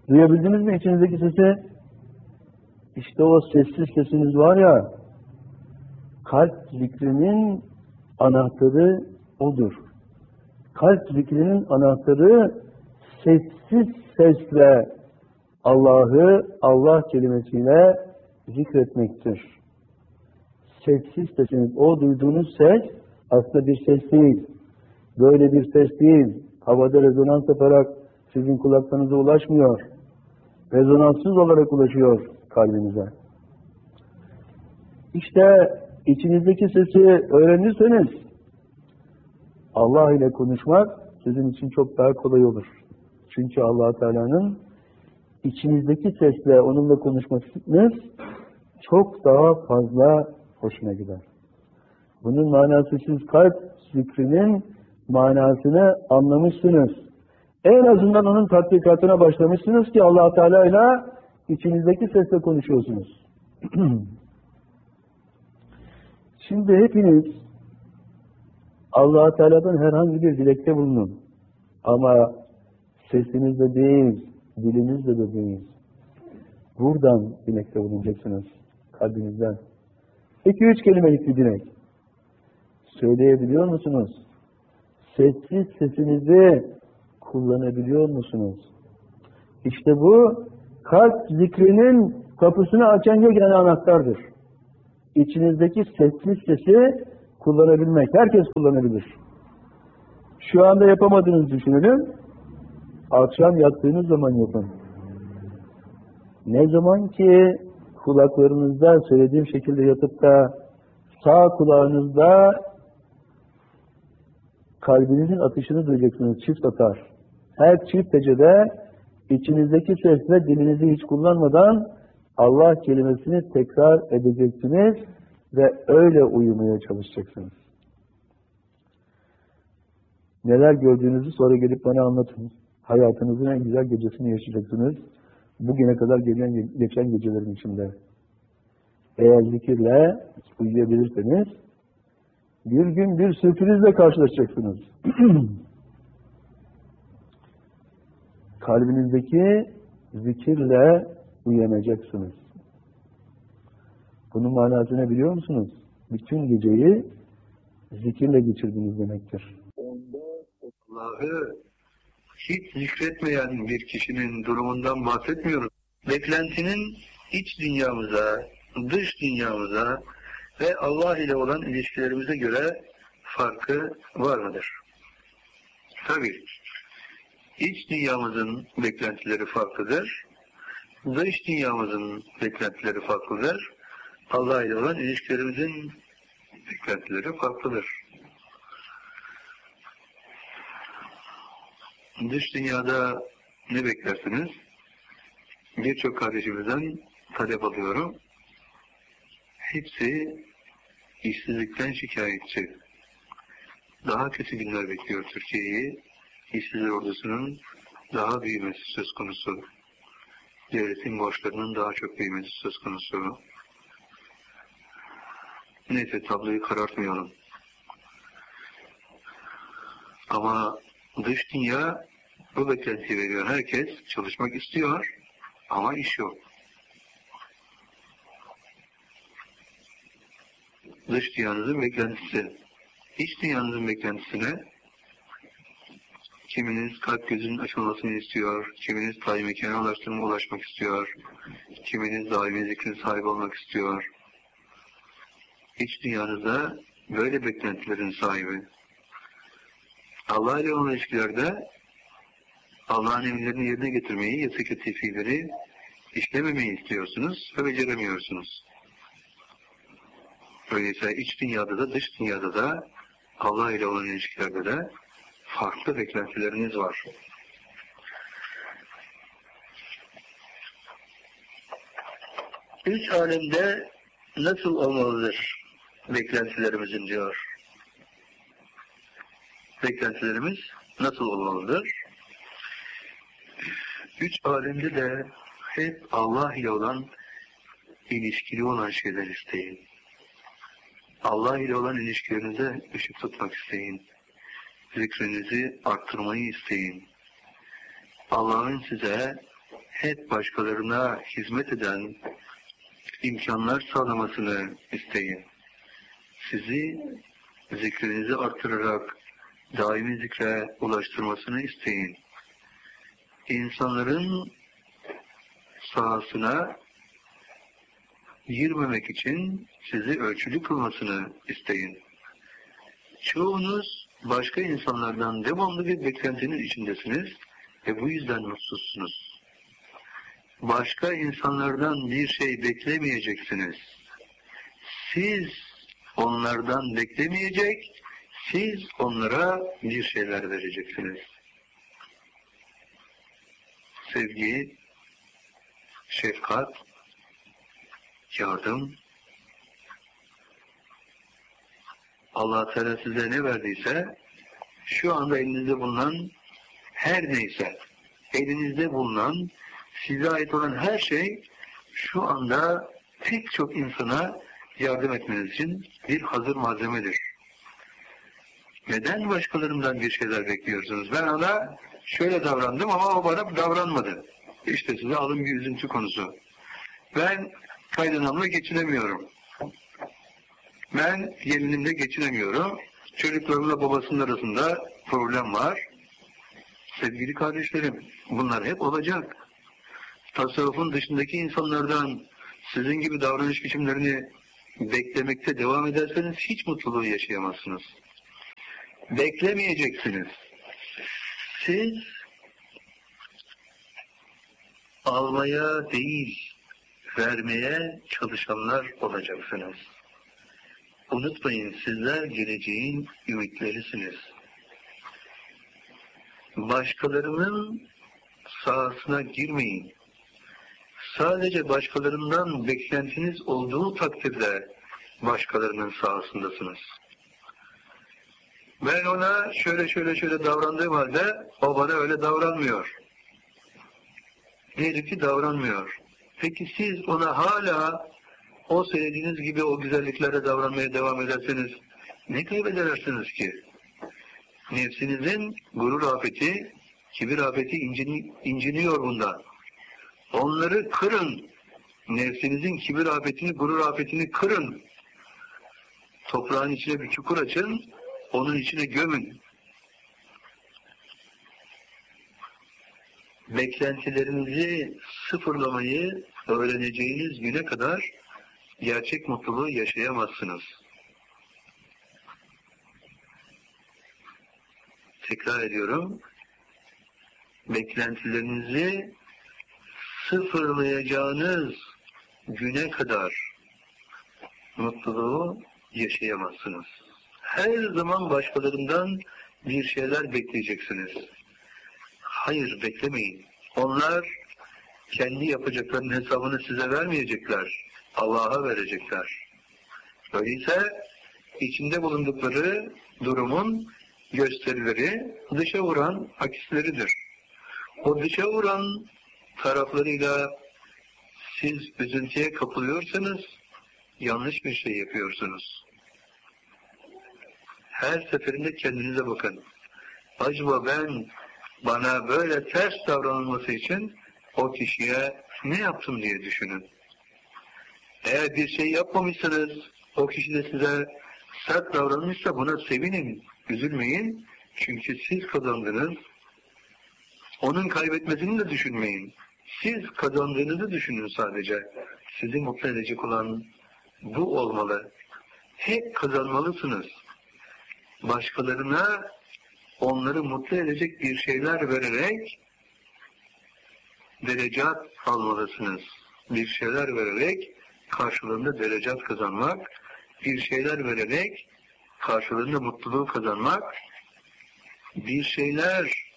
Duyabildiniz mi içinizdeki sesi? İşte o sessiz sesiniz var ya, kalp zikrinin anahtarı odur. Kalp zikrinin anahtarı sessiz sesle Allah'ı Allah kelimesiyle zikretmektir. Sessiz sesiniz, o duyduğunuz ses aslında bir ses değil. Böyle bir ses değil. Havada rezonans yaparak sizin kulaklarınıza ulaşmıyor. Rezonanssız olarak ulaşıyor kalbinize. İşte içinizdeki sesi öğrenirseniz Allah ile konuşmak sizin için çok daha kolay olur. Çünkü Allah Teala'nın içinizdeki sesle onunla konuşmanız çok daha fazla hoşuna gider. Bunun manası, siz kalp zikrinin manasını anlamışsınız. En azından onun tatbikatına başlamışsınız ki Allah Teala ile içinizdeki sesle konuşuyorsunuz. Şimdi hepiniz Allah Teala'dan herhangi bir dilekte bulunun. Ama sesinizle değil, dilinizle de değil. Buradan dilekte bulunacaksınız, kalbinizden. 2-3 kelimelik bir dilek. Söyleyebiliyor musunuz? Sessiz sesinizi kullanabiliyor musunuz? İşte bu kalp zikrinin kapısını açan yegane anahtardır. İçinizdeki sessiz sesi kullanabilmek. Herkes kullanabilir. Şu anda yapamadığınızı düşünelim. Akşam yattığınız zaman yapın. Ne zaman ki kulaklarınızda söylediğim şekilde yatıp da sağ kulağınızda kalbinizin atışını duyacaksınız. Çift atar. Her çift hecede içinizdeki sesle dilinizi hiç kullanmadan Allah kelimesini tekrar edeceksiniz ve öyle uyumaya çalışacaksınız. Neler gördüğünüzü sonra gelip bana anlatın. Hayatınızın en güzel gecesini yaşayacaksınız. Bugüne kadar geçen gecelerin içinde. Eğer zikirle uyuyabilirseniz bir gün bir sürprizle karşılaşacaksınız. Kalbinizdeki zikirle uyanacaksınız. Bunun manasını biliyor musunuz? Bütün geceyi zikirle geçirdiniz demektir. Allah'ı hiç zikretmeyen bir kişinin durumundan bahsetmiyoruz. Beklentinin iç dünyamıza, dış dünyamıza ve Allah ile olan ilişkilerimize göre farkı var mıdır? Tabii. İç dünyamızın beklentileri farklıdır. Dış dünyamızın beklentileri farklıdır. Allah ile olan ilişkilerimizin beklentileri farklıdır. Dış dünyada ne beklersiniz? Birçok kardeşimizden talep alıyorum. Hepsi işsizlikten şikayetçi. Daha kötü günler bekliyor Türkiye'yi. İşsizler ordusunun daha büyümesi söz konusu. Devletin borçlarının daha çok büyümesi söz konusu. Neyse, tabloyu karartmayalım. Ama dış dünya bu beklentiyi veriyor. Herkes çalışmak istiyor ama iş yok. Dış dünyanızın beklentisi. İç dünyanızın beklentisine kiminiz kalp gözünün açılmasını istiyor, kiminiz daim mekana ulaşmak istiyor, kiminiz daimi zikrin sahibi olmak istiyor. İç dünyanızda böyle beklentilerin sahibi. Allah ile olan ilişkilerde Allah'ın emirlerini yerine getirmeyi, yasak ettiği fiilleri işlememeyi istiyorsunuz ve beceremiyorsunuz. Öyleyse iç dünyada da dış dünyada da Allah ile olan ilişkilerde de farklı beklentileriniz var. Üç alemde nasıl olmalıdır beklentilerimizin diyor. Beklentilerimiz nasıl olmalıdır? Üç alemde de hep Allah ile olan ilişkili olan şeyler isteyin. Allah ile olan ilişkilerinize ışık tutmak isteyin. Zikrinizi arttırmayı isteyin. Allah'ın size hep başkalarına hizmet eden imkanlar sağlamasını isteyin. Sizi zikrinizi artırarak daimi zikre ulaştırmasını isteyin. İnsanların sahasına girmemek için sizi ölçülü kılmasını isteyin. Çoğunuz başka insanlardan devamlı bir beklentinin içindesiniz ve bu yüzden mutsuzsunuz. Başka insanlardan bir şey beklemeyeceksiniz. Siz onlardan beklemeyecek, siz onlara bir şeyler vereceksiniz. Sevgi, şefkat, yardım. Allah Teala size ne verdiyse, şu anda elinizde bulunan her neyse, elinizde bulunan, size ait olan her şey, şu anda pek çok insana yardım etmeniz için bir hazır malzemedir. Neden başkalarından bir şeyler bekliyorsunuz? Ben ona şöyle davrandım ama o bana davranmadı. İşte size alın bir üzüntü konusu. Ben kaynanamla geçinemiyorum. Ben gelinimle geçinemiyorum. Çocuklarımla babasının arasında problem var. Sevgili kardeşlerim, bunlar hep olacak. Tasavvufun dışındaki insanlardan sizin gibi davranış biçimlerini beklemekte devam ederseniz hiç mutluluğu yaşayamazsınız. Beklemeyeceksiniz. Siz almaya değil, vermeye çalışanlar olacaksınız. Unutmayın, sizler geleceğin ümitlerisiniz. Başkalarının sahasına girmeyin. Sadece başkalarından beklentiniz olduğu takdirde başkalarının sahasındasınız. Ben ona şöyle davrandığım halde o bana öyle davranmıyor. Diyelim ki davranmıyor. Peki siz ona hala o söylediğiniz gibi o güzelliklere davranmaya devam ederseniz ne kaybedersiniz ki? Nefsinizin gurur afeti, kibir afeti inciniyor bundan. Onları kırın. Nefsinizin kibir afetini, gurur afetini kırın. Toprağın içine bir çukur açın, onun içine gömün. Beklentilerinizi sıfırlamayı öğreneceğiniz güne kadar gerçek mutluluğu yaşayamazsınız. Tekrar ediyorum. Beklentilerinizi sıfırlayacağınız güne kadar mutluluğu yaşayamazsınız. Her zaman başkalarından bir şeyler bekleyeceksiniz. Hayır, beklemeyin. Onlar kendi yapacaklarının hesabını size vermeyecekler. Allah'a verecekler. Öyleyse içinde bulundukları durumun gösterileri dışa vuran akisleridir. O dışa vuran taraflarıyla siz üzüntüye kapılıyorsanız yanlış bir şey yapıyorsunuz. Her seferinde kendinize bakın. Acaba bana böyle ters davranılması için o kişiye ne yaptım diye düşünün. Eğer bir şey yapmamışsanız, o kişi de size sert davranmışsa buna sevinin, üzülmeyin. Çünkü siz kazandınız. Onun kaybetmesini de düşünmeyin. Siz kazandığınızı düşünün sadece. Sizi mutlu edecek olan bu olmalı. Hep kazanmalısınız. Başkalarına onları mutlu edecek bir şeyler vererek derecat almalısınız. Bir şeyler vererek karşılığında derecat kazanmak, bir şeyler vererek karşılığında mutluluğu kazanmak, bir şeyler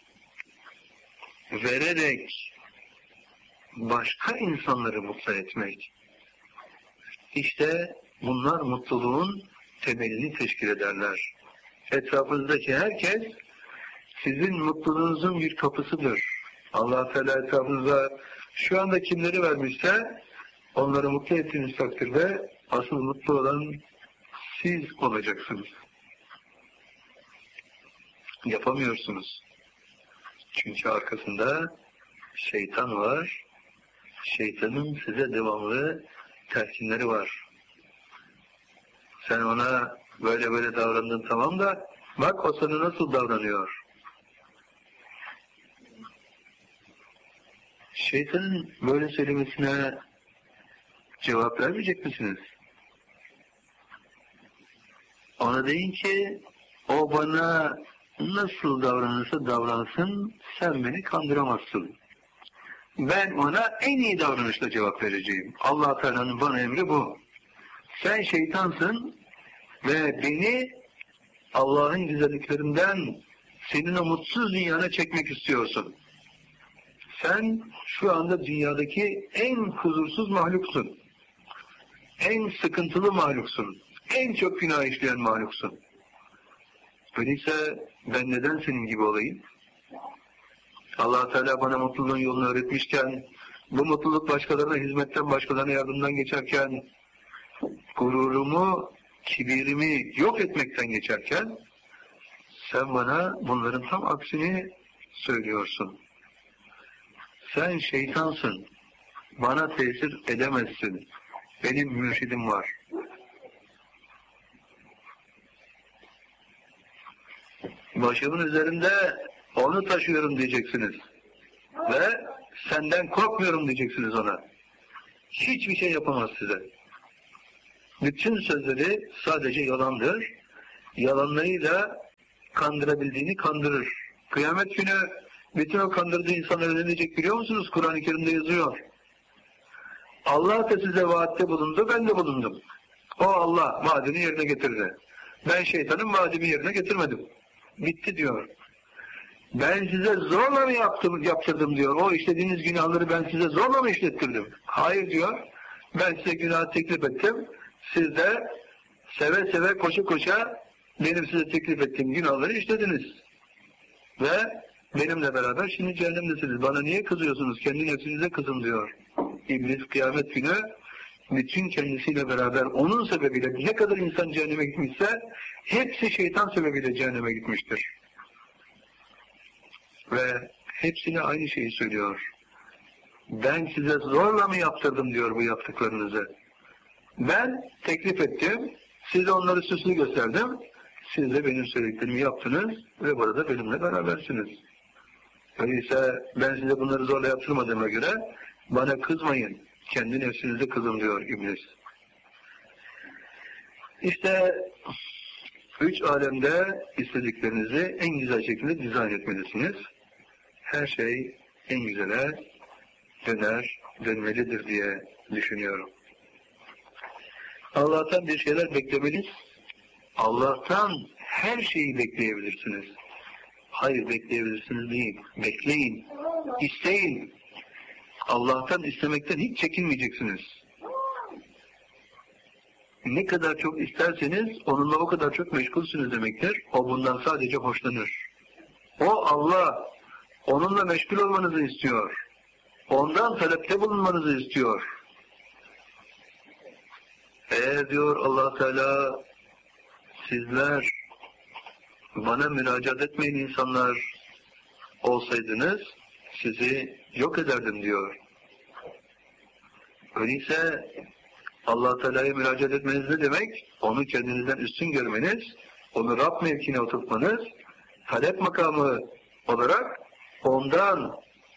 vererek başka insanları mutlu etmek. İşte bunlar mutluluğun temelini teşkil ederler. Etrafınızdaki herkes sizin mutluluğunuzun bir kapısıdır. Allah Teala etrafınıza şu anda kimleri vermişse onları mutlu ettiğiniz takdirde asıl mutlu olan siz olacaksınız. Yapamıyorsunuz. Çünkü arkasında şeytan var Şeytanın size devamlı telkinleri var. Sen ona böyle böyle davrandın tamam da bak o sana nasıl davranıyor. Şeytanın böyle söylemesine cevap vermeyecek misiniz? Ona deyin ki o bana nasıl davranırsa davransın sen beni kandıramazsın. Ben ona en iyi davranışla cevap vereceğim. Allah Teala'nın bana emri bu. Sen şeytansın ve beni Allah'ın güzelliklerinden senin o mutsuz dünyana çekmek istiyorsun. Sen şu anda dünyadaki en huzursuz mahluksun. En sıkıntılı mahluksun. En çok günah işleyen mahluksun. Öyleyse ben neden senin gibi olayım? Allah Teala bana mutluluğun yolunu öğretmişken, bu mutluluk başkalarına hizmetten, başkalarına yardımdan geçerken, gururumu, kibirimi yok etmekten geçerken, sen bana bunların tam aksini söylüyorsun. Sen şeytansın, bana tesir edemezsin, benim mürşidim var. Başımın üzerinde onu taşıyorum diyeceksiniz. Ve senden korkmuyorum diyeceksiniz ona. Hiçbir şey yapamaz size. Bütün sözleri sadece yalandır. Yalanlarıyla kandırabildiğini kandırır. Kıyamet günü bütün o kandırdığı insanlar ne diyecek biliyor musunuz? Kur'an-ı Kerim'de yazıyor. Allah da size vaatte bulundu, ben de bulundum. O Allah vaadini yerine getirdi. Ben şeytanın vaadimi yerine getirmedim. Bitti diyor. Ben size zorla mı yaptırdım diyor. O işlediğiniz günahları ben size zorla mı işlettirdim? Hayır diyor. Ben size günah teklif ettim. Siz de seve seve koşa koşa benim size teklif ettiğim günahları işlediniz. Ve benimle beraber şimdi cehennemdesiniz. Bana niye kızıyorsunuz? Kendi nefsinize kızın diyor. İblis kıyamet günü bütün kendisiyle beraber onun sebebiyle ne kadar insan cehenneme gitmişse hepsi şeytan sebebiyle cehenneme gitmiştir. Ve hepsine aynı şeyi söylüyor. Ben size zorla mı yaptırdım diyor bu yaptıklarınızı. Ben teklif ettim, size onları süslü gösterdim, siz de benim söylediklerimi yaptınız ve burada benimle berabersiniz. Öyleyse ben size bunları zorla yaptırmadığıma göre bana kızmayın, kendi nefsinize kızın diyor İblis. İşte 3 alemde istediklerinizi en güzel şekilde dizayn etmelisiniz. Her şey en güzele dönmelidir diye düşünüyorum. Allah'tan bir şeyler beklemeliyiz. Allah'tan her şeyi bekleyebilirsiniz. Hayır bekleyebilirsiniz değil. Bekleyin, isteyin. Allah'tan istemekten hiç çekinmeyeceksiniz. Ne kadar çok isterseniz onunla o kadar çok meşgulsünüz demektir. O bundan sadece hoşlanır. O Allah, onunla meşgul olmanızı istiyor. Ondan talepte bulunmanızı istiyor. Eğer diyor Allah Teala sizler bana müracaat etmeyen insanlar olsaydınız sizi yok ederdim diyor. Öyleyse Allah Teala'ya müracaat etmeniz ne demek? Onu kendinizden üstün görmeniz, onu Rab mevkine oturtmanız, talep makamı olarak ondan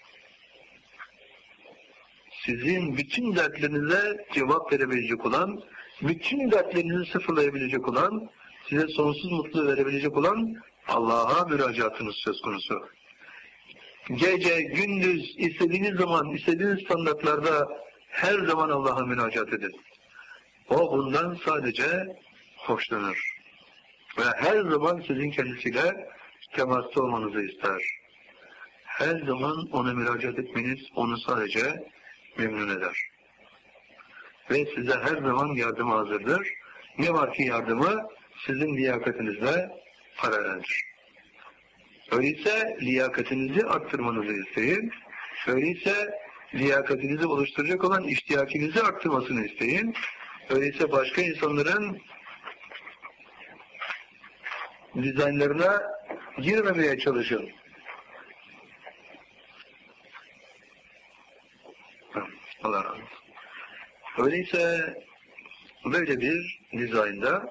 sizin bütün dertlerinize cevap verebilecek olan, bütün dertlerinizi sıfırlayabilecek olan, size sonsuz mutluluğu verebilecek olan Allah'a müracaatınız söz konusu. Gece, gündüz, istediğiniz zaman, istediğiniz standartlarda her zaman Allah'a müracaat edin. O bundan sadece hoşlanır. Ve her zaman sizin kendisiyle temasta olmanızı ister. Her zaman ona müracaat etmeniz onu sadece memnun eder. Ve size her zaman yardım hazırdır. Ne var ki yardımı sizin liyakatinizle paraleldir. Öyleyse liyakatinizi arttırmanızı isteyin. Öyleyse liyakatinizi oluşturacak olan iştiyakinizi arttırmasını isteyin. Öyleyse başka insanların dizaynlarına girmemeye çalışın. Allah razı olsun. Öyleyse böyle bir dizaynda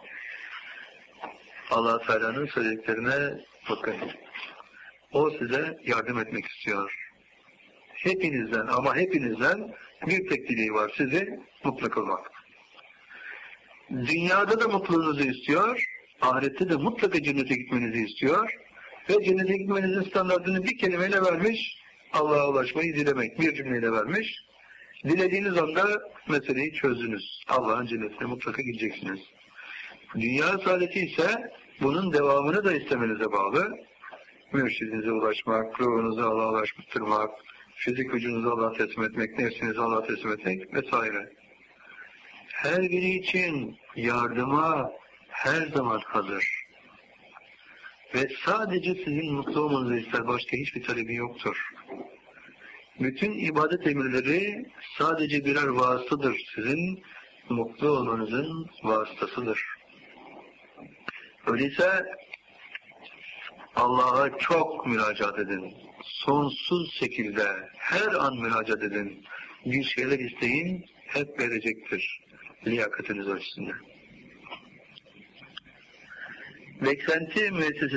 Allah Teala'nın söylediklerine bakın. O size yardım etmek istiyor. Hepinizden ama hepinizden bir tek dileği var, sizi mutlu kılmak. Dünyada da mutluluğunuzu istiyor, ahirette de mutlaka cennete gitmenizi istiyor ve cennete gitmenizin standartını bir kelimeyle vermiş, Allah'a ulaşmayı dilemek, bir cümleyle vermiş. Dilediğiniz anda meseleyi çözdünüz. Allah'ın cennetine mutlaka gideceksiniz. Dünya saadeti ise bunun devamını da istemenize bağlı. Mürşidinize ulaşmak, ruhunuzu Allah'a ulaştırmak, fizik vücudunuzu Allah'a teslim etmek, nefsinizi Allah'a teslim etmek vesaire. Her biri için yardıma her zaman hazır. Ve sadece sizin mutlu olmanızı ister, başka hiçbir talebi yoktur. Bütün ibadet emirleri sadece birer vasıtadır. Sizin mutlu olmanızın vasıtasıdır. Öyleyse Allah'a çok müracaat edin. Sonsuz şekilde her an müracaat edin. Bir şeyler isteyin, hep verecektir. Liyakatiniz ölçüsünde. Beklenti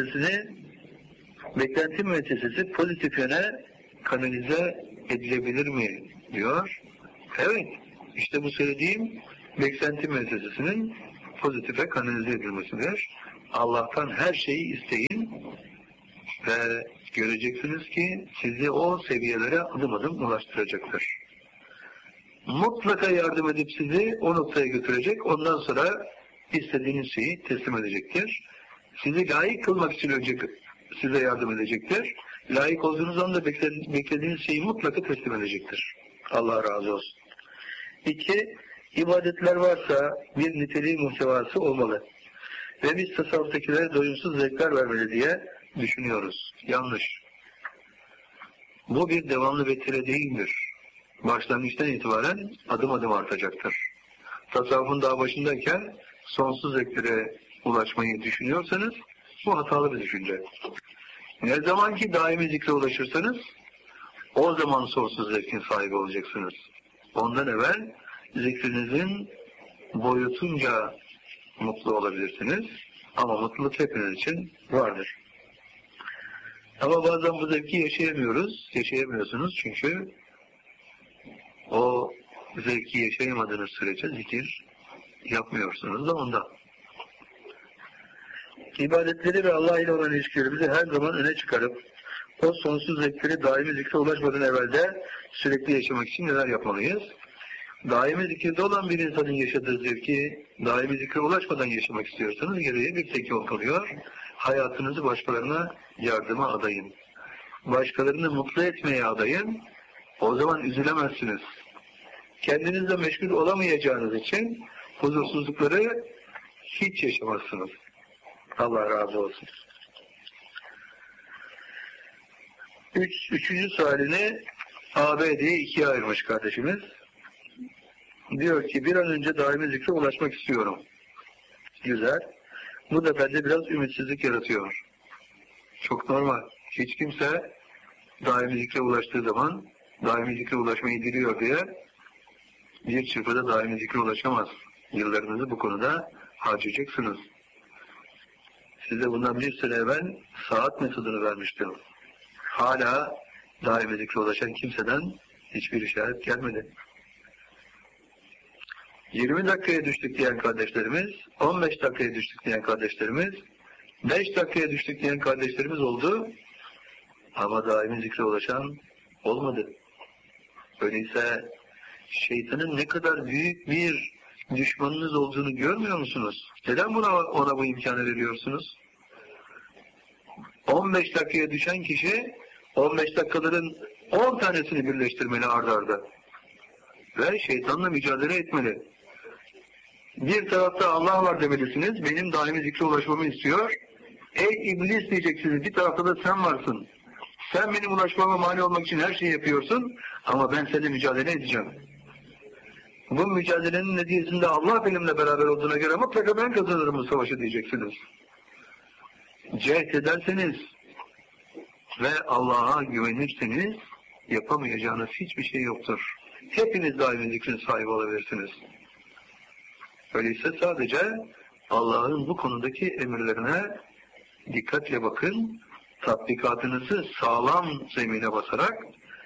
müessesesi pozitif yöne kanalize edilebilir mi diyor. Evet, işte bu söylediğim beklenti müessesesinin pozitife kanalize edilmesidir. Allah'tan her şeyi isteyin ve göreceksiniz ki sizi o seviyelere adım adım ulaştıracaktır. Mutlaka yardım edip sizi o noktaya götürecek, ondan sonra istediğiniz şeyi teslim edecektir. Sizi layık kılmak için önce size yardım edecektir. Layık olduğunuz anda beklediğiniz şeyi mutlaka teslim edecektir. Allah razı olsun. 2. İbadetler varsa bir niteliği muhtevası olmalı. Ve biz tasavvuftakilere doyumsuz zevkler vermeli diye düşünüyoruz. Yanlış. Bu bir devamlı vetire değildir. Başlangıçtan itibaren adım adım artacaktır. Tasavvufun daha başındayken sonsuz zevklere ulaşmayı düşünüyorsanız bu hatalı bir düşünce. Ne zaman ki daimi zikre ulaşırsanız o zaman sonsuz zevkin sahibi olacaksınız. Ondan evvel zikrinizin boyutunca mutlu olabilirsiniz ama mutluluk hepiniz için vardır. Ama bazen bu zevki yaşayamıyorsunuz çünkü o zevki yaşayamadığınız sürece zikir yapmıyorsunuz da ondan. İbadetleri ve Allah ile olan ilişkilerimizi her zaman öne çıkarıp o sonsuz zevkleri daimi zikre ulaşmadan evvel de sürekli yaşamak için neler yapmalıyız? Daimi zikirde olan bir insanın yaşadığı zevki daimi zikre ulaşmadan yaşamak istiyorsanız geriye bir tek yol kalıyor. Hayatınızı başkalarına yardıma adayın. Başkalarını mutlu etmeye adayın. O zaman üzülemezsiniz. Kendinizle meşgul olamayacağınız için huzursuzlukları hiç yaşamazsınız. Allah razı olsun. Üçüncü sualini AB diye ikiye ayırmış kardeşimiz. Diyor ki bir an önce daimi zikre ulaşmak istiyorum. Güzel. Bu da bende biraz ümitsizlik yaratıyor. Çok normal. Hiç kimse daimi zikre ulaştığı zaman daimi zikre ulaşmayı diliyor diye bir çırpıda daimi zikre ulaşamaz. Yıllarınızı bu konuda harcayacaksınız. Size bundan bir sene evvel saat metodunu vermiştim. Hala daimi zikre ulaşan kimseden hiçbir işaret gelmedi. 20 dakikaya düştük diyen kardeşlerimiz, 15 dakikaya düştük diyen kardeşlerimiz, 5 dakikaya düştük diyen kardeşlerimiz oldu. Ama daimi zikre ulaşan olmadı. Öyleyse şeytanın ne kadar büyük bir düşmanınız olduğunu görmüyor musunuz? Neden ona bu imkanı veriyorsunuz? 15 dakikaya düşen kişi 15 dakikaların 10 tanesini birleştirmeli ard arda. Ve şeytanla mücadele etmeli. Bir tarafta Allah var demelisiniz. Benim daimi zikre ulaşmamı istiyor. Ey iblis diyeceksiniz. Bir tarafta da sen varsın. Sen benim ulaşmama mani olmak için her şeyi yapıyorsun. Ama ben seninle mücadele edeceğim. Bu mücadelenin neticesinde Allah benimle beraber olduğuna göre mutlaka ben kazanırım bu savaşı diyeceksiniz. Cehd ederseniz ve Allah'a güvenirseniz yapamayacağınız hiçbir şey yoktur. hepiniz daimi zikrin sahibi olabilirsiniz. Öyleyse sadece Allah'ın bu konudaki emirlerine dikkatle bakın, tatbikatınızı sağlam zemine basarak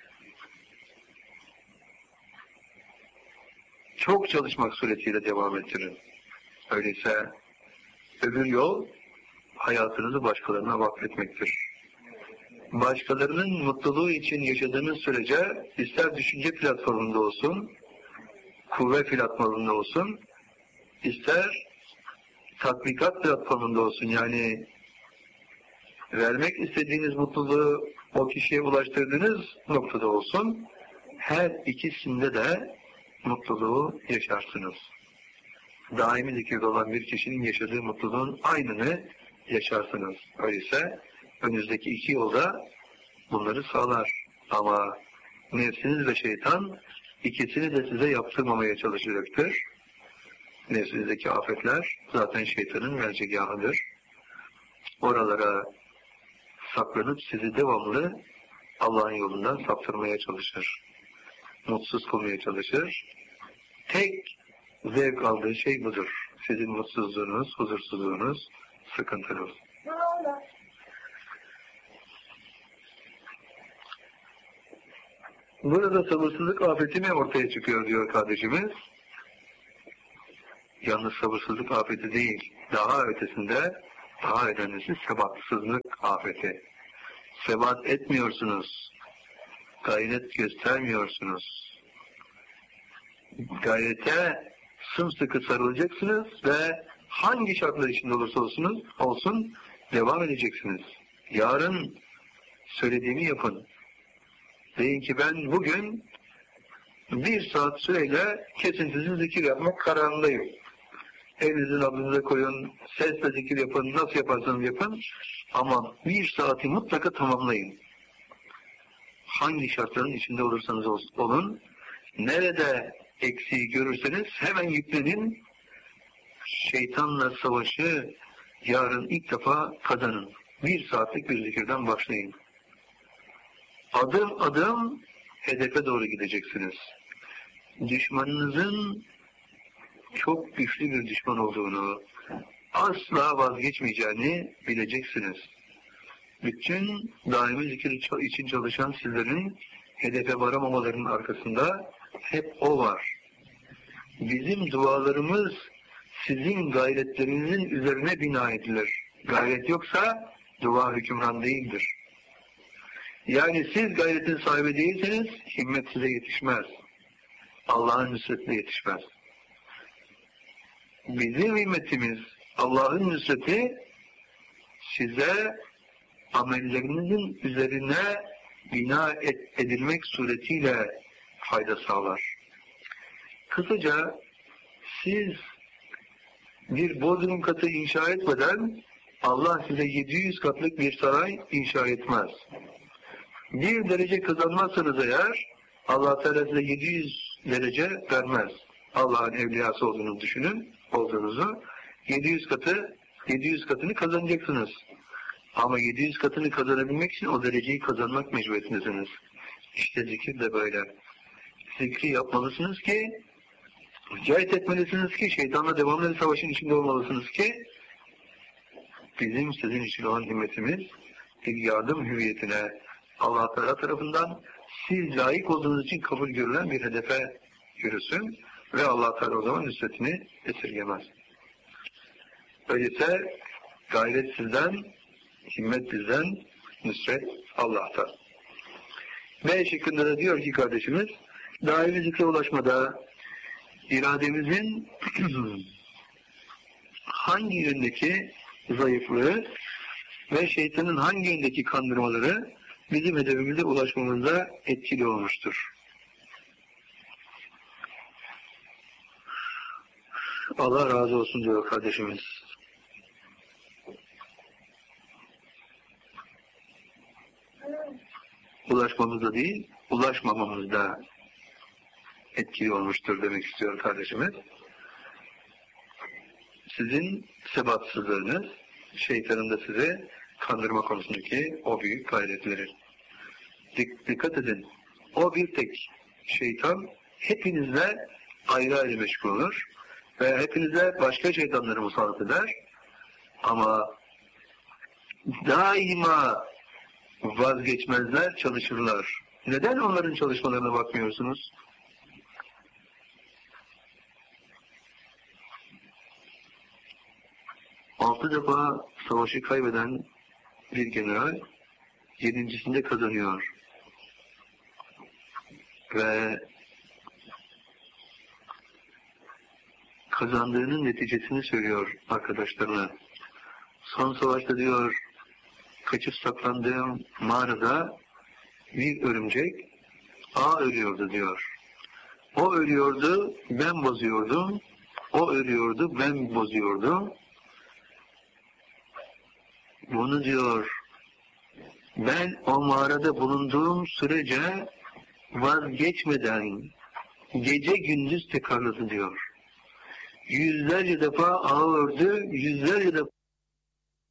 çok çalışmak suretiyle devam ettirin. Öyleyse öbür yol hayatınızı başkalarına vakfetmektir. Başkalarının mutluluğu için yaşadığınız sürece ister düşünce platformunda olsun, kuvve platformunda olsun, ister tatbikat platformunda olsun, yani vermek istediğiniz mutluluğu o kişiye ulaştırdığınız noktada olsun, her ikisinde de mutluluğu yaşarsınız. Daimi zikirde olan bir kişinin yaşadığı mutluluğun aynını yaşarsınız. Öyleyse önünüzdeki iki yolda bunları sağlar. Ama nefsiniz ve şeytan ikisini de size yaptırmamaya çalışacaktır. Nefsinizdeki afetler zaten şeytanın mercegahıdır. Oralara saklanıp sizi devamlı Allah'ın yolundan saptırmaya çalışır. Mutsuz kılmaya çalışır. Tek zevk aldığı şey budur. Sizin mutsuzluğunuz, huzursuzluğunuz, sıkıntınız. Burada sabırsızlık afeti mi ortaya çıkıyor diyor kardeşimiz. Yalnız sabırsızlık afeti değil, daha ötesinde, daha önemlisi sebatsızlık afeti. Sebat etmiyorsunuz, gayret göstermiyorsunuz. Gayrete sımsıkı sarılacaksınız ve hangi şartlar içinde olursa olsun devam edeceksiniz. Yarın söylediğimi yapın. Deyin ki ben bugün 1 saat süreyle kesintisiz zikir yapmak kararındayım. Elinizin nabzınıza koyun, sesle zikir yapın, nasıl yaparsanız yapın. Ama 1 saati mutlaka tamamlayın. Hangi şartların içinde olursanız olun, nerede eksiği görürseniz hemen yüklenin. Şeytanla savaşı yarın ilk defa kazanın. 1 saatlik bir zikirden başlayın. Adım adım hedefe doğru gideceksiniz. Düşmanınızın çok güçlü bir düşman olduğunu, asla vazgeçmeyeceğini bileceksiniz. Bütün daimi zikir için çalışan sizlerin hedefe varamamalarının arkasında hep o var. Bizim dualarımız sizin gayretlerinizin üzerine bina edilir. Gayret yoksa dua hükümran değildir. Yani siz gayretin sahibi değilseniz himmet size yetişmez. Allah'ın nusretine yetişmez. Bizim himmetimiz, Allah'ın nusreti size amellerinizin üzerine bina edilmek suretiyle fayda sağlar. Kısaca siz bir bodrum katı inşa etmeden Allah size 700 katlık bir saray inşa etmez. 1 derece kazanmazsanız eğer Allah Teala size 700 derece vermez. Allah'ın evliyası olduğunuzu düşünün, olduğunuzu. 700 katını kazanacaksınız. Ama 700 katını kazanabilmek için o dereceyi kazanmak mecburiyetindesiniz. İşte zikir de böyle. Zikri yapmalısınız ki, cahit etmelisiniz ki, şeytanla devamlı savaşın içinde olmalısınız ki, bizim sizin için olan himmetimiz, bir yardım hüviyetine Allah Teala tarafından siz layık olduğunuz için kabul görülen bir hedefe yürüsün ve Allah Teala o zaman nusretini esirgemez. Öyleyse gayret sizden, himmet bizden, nusret Allah'tan. B şıkkında da diyor ki kardeşimiz, daimi zikre ulaşmada irademizin hangi yöndeki zayıflığı ve şeytanın hangi yöndeki kandırmaları bizim hedefimize ulaşmamıza etkili olmuştur. Allah razı olsun diyor kardeşimiz. Ulaşmamızda değil, ulaşmamamızda etkili olmuştur demek istiyor kardeşimiz. Sizin sebatsızlığınız, şeytanın da size kandırma konusundaki o büyük gayretleri. Dikkat edin, o bir tek şeytan hepinizle ayrı ayrı meşgul olur ve hepinize başka şeytanları musallat eder. Ama daima vazgeçmezler, çalışırlar. Neden onların çalışmalarına bakmıyorsunuz? Altı defa savaşı kaybeden bir general 7.'sinde kazanıyor. Ve kazandığının neticesini söylüyor arkadaşlarına. Son savaşta diyor, kaçıp saklandığım mağarada bir örümcek ağ örüyordu diyor. O örüyordu, ben bozuyordum. O örüyordu, ben bozuyordum. Bunu diyor, ben o mağarada bulunduğum sürece vazgeçmeden gece gündüz tekrarladı diyor. Yüzlerce defa ağ ördü, yüzlerce defa